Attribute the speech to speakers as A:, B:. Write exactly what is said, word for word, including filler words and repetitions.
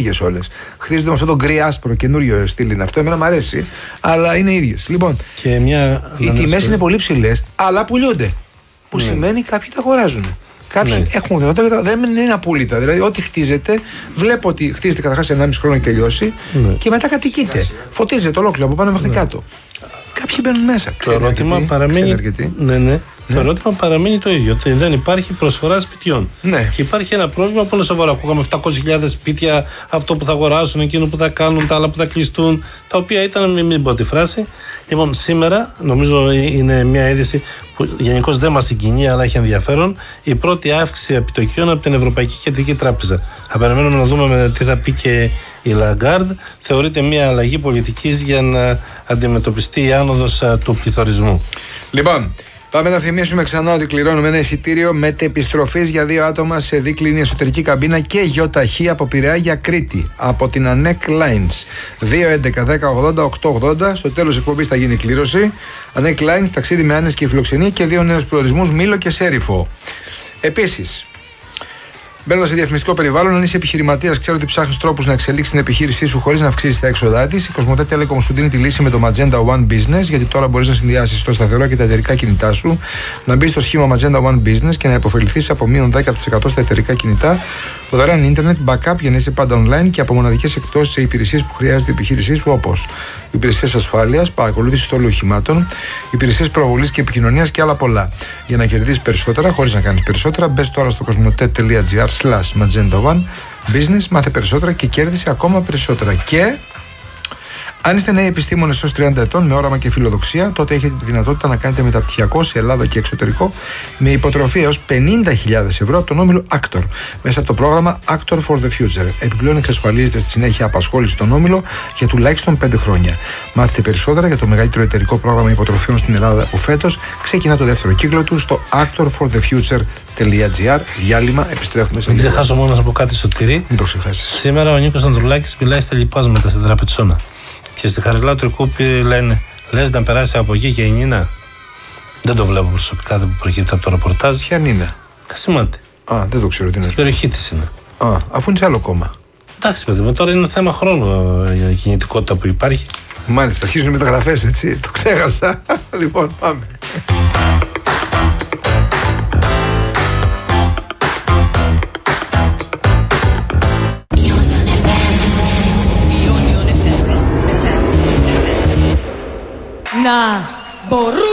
A: ίδιες όλες. Χτίζονται με αυτό το γκρι άσπρο καινούριο στυλ είναι αυτό. Εμένα μου αρέσει, αλλά είναι ίδιες. Λοιπόν,
B: και μια...
A: οι τιμές είναι πολύ ψηλές, αλλά πουλιούνται. Που
B: ναι.
A: σημαίνει κάποιοι τα αγοράζουν. Κάποιοι
B: ναι.
A: έχουν δυνατότητα, δεν είναι απόλυτα. Δηλαδή, ό,τι χτίζεται, βλέπω ότι χτίζεται καταρχάς ενάμιση χρόνο και τελειώσει ναι. και μετά κατοικείται. Φωτίζεται ολόκληρο από πάνω μέχρι ναι. κάτω. Κάποιοι μπαίνουν μέσα.
B: Το ερώτημα παραμένει. Ναι, ναι. Ναι. Το ερώτημα παραμένει το ίδιο. Ότι δεν υπάρχει προσφορά σπιτιών.
A: Ναι.
B: Και υπάρχει ένα πρόβλημα πολύ σοβαρό. Ακούγαμε επτακόσιες χιλιάδες σπίτια, αυτό που θα αγοράσουν, εκείνο που θα κάνουν, τα άλλα που θα κλειστούν. Τα οποία ήταν, μην, μην πω τη φράση. Λοιπόν, σήμερα νομίζω είναι μια είδηση που γενικώς δεν μας συγκινεί, αλλά έχει ενδιαφέρον. Η πρώτη αύξηση επιτοκίων από την Ευρωπαϊκή Κεντρική Τράπεζα. Θα περιμένουμε να δούμε με τι θα πει και η Λαγκάρντ. Θεωρείται μια αλλαγή πολιτικής για να αντιμετωπιστεί η άνοδος του πληθωρισμού.
A: Λοιπόν. Πάμε να θυμίσουμε ξανά ότι κληρώνουμε ένα εισιτήριο μετεπιστροφής για δύο άτομα σε δίκλινη εσωτερική καμπίνα και γιοταχή από Πειραιά για Κρήτη από την Ανέκ Lines. δύο έντεκα δέκα ογδόντα οκτώ ογδόντα. Στο τέλος εκπομπής θα γίνει η κλήρωση. Ανέκ Lines, ταξίδι με άνεση και φιλοξενία και δύο νέους προορισμούς, Μήλο και Σέριφο. Επίσης, μπαίνοντας σε διαφημιστικό περιβάλλον, αν είσαι επιχειρηματίας, ξέρω ότι ψάχνεις τρόπους να εξελίξεις την επιχείρησή σου χωρίς να αυξήσεις τα έξοδά της. Η Κοσμοτέ Telecom σου δίνει τη λύση με το Magenta One Business, γιατί τώρα μπορείς να συνδυάσεις το σταθερό και τα εταιρικά κινητά σου, να μπεις στο σχήμα Magenta One Business και να υποφεληθείς από μείον δέκα τοις εκατό στα εταιρικά κινητά, δωρεάν ίντερνετ, backup για να είσαι πάντα online και από μοναδικές εκπτώσεις σε υπηρεσίες που χρειάζεται η επιχείρησή σου, όπως υπηρεσίες ασφάλειας, παρακολούθηση στόλου οχημάτων, υπηρεσίες προβολής και επικοινωνίας και άλλα πολλά. Για να κερδίσεις περισσότερα χωρίς να κάνεις περισσότερα, μπες τώρα στο κοσμοτέ.gr slash Magenta One Business, μάθε περισσότερα και κέρδισε ακόμα περισσότερα. Και αν είστε νέοι επιστήμονες έως τριάντα ετών με όραμα και φιλοδοξία, τότε έχετε τη δυνατότητα να κάνετε μεταπτυχιακό σε Ελλάδα και εξωτερικό με υποτροφία έως πενήντα χιλιάδες ευρώ από τον όμιλο Actor μέσα από το πρόγραμμα Actor for the Future. Επιπλέον, εξασφαλίζετε στη συνέχεια απασχόληση στον όμιλο για τουλάχιστον πέντε χρόνια. Μάθετε περισσότερα για το μεγαλύτερο εταιρικό πρόγραμμα υποτροφιών στην Ελλάδα που φέτος ξεκινά το δεύτερο κύκλο του στο actor for the future.gr. Διάλειμμα, επιστρέφουμε σε
B: λίγο. Μην ξεχάσω μόνο να πω κάτι στο τυρί.
A: Μην το ξεχάσεις.
B: Σήμερα ο Νίκος Ανδρουλάκης μιλάει στα λοιπάσματα στην Τραπετσόνα. Και στη Χαριλάου Τρικούπη λένε, λες να περάσει από εκεί και η Νίνα. Δεν το βλέπω προσωπικά, δεν προκύπτει από το ρεπορτάζ.
A: Ποια Νίνα?
B: Κασιμάτη.
A: Α, δεν το ξέρω τι είναι.
B: Στην περιοχή της είναι.
A: Α, αφού είναι σε άλλο κόμμα.
B: Εντάξει, παιδί μου, τώρα είναι θέμα χρόνου η κινητικότητα που υπάρχει.
A: Μάλιστα, αρχίζουν οι μεταγραφές, έτσι. Το ξέχασα. Λοιπόν, πάμε.
C: Να μπορούν